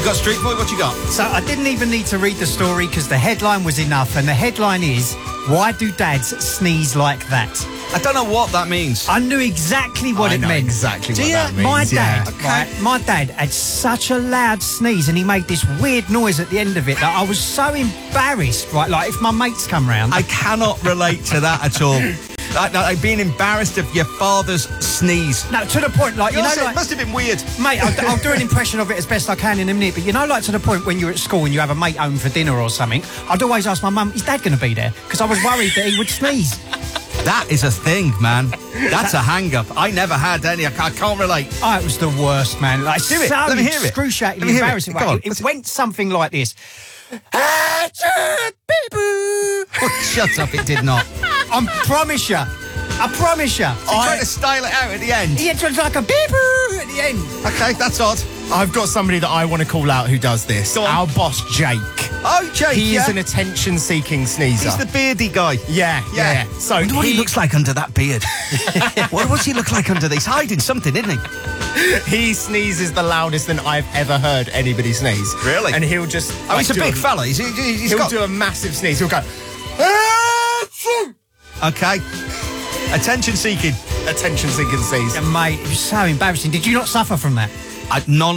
You got street food? What you got? So I didn't even need to read the story because the headline was enough. And the headline is, why do dads sneeze like that? I don't know what that means. I knew exactly what it know meant. exactly Do what you? that means. My dad, Okay. right, my dad had such a loud sneeze and he made this weird noise at the end of it that I was so embarrassed, right? Like if my mates come round. I cannot relate to that at all. Like being embarrassed of your father's sneeze. No, to the point, like, you know, It like, must have been weird. mate, I'll do an impression of it as best I can in a minute, but you know, like to the point when you're at school and you have a mate home for dinner or something, I'd always ask my mum, is Dad going to be there? Because I was worried that he would sneeze. That is a thing, man. That's a hang-up. I never had any. I can't relate. Oh, it was the worst, man. Like, Do it. so Let me hear it. excruciatingly Let me hear it. embarrassing. Go on. It went something like this. Shut up, it did not. I promise you. I promise you. So you tried to style it out at the end. It was like a beep-boo at the end. Okay, that's odd. I've got somebody that I want to call out who does this. Go on. Our boss, Jake. Oh, Jake, He is yeah. an attention-seeking sneezer. He's the beardy guy. Yeah. So I wonder what he he looks like under that beard. What's he look like under this? Hiding something, isn't he? sneezes the loudest than I've ever heard anybody sneeze. Really? And he'll just... Oh, he's a do big fella. He's He'll got... do a massive sneeze. He'll go... Okay. Attention-seeking. Attention-seeking sneeze. Mate, it was so embarrassing. Did you not suffer from that? None